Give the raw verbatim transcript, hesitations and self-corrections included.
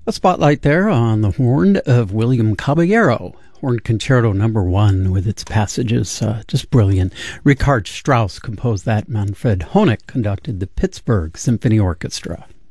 A spotlight there on the horn of William Caballero. Horn Concerto Number One, with its passages uh, just brilliant. Richard Strauss composed that. Manfred Honeck conducted the Pittsburgh Symphony Orchestra.